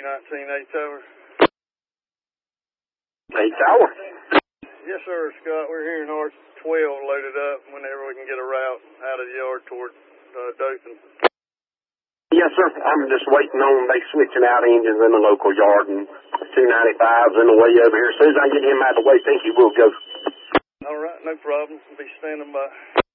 219 Tower. 8 Tower? Yes, sir, Scott. We're here in R12 loaded up whenever we can get a route out of the yard toward Dothan. Yes, sir. I'm just waiting on they switching out engines in the local yard, and 295's in the way over here. As soon as I get him out of the way, think he will go. All right, no problem. I'll be standing by.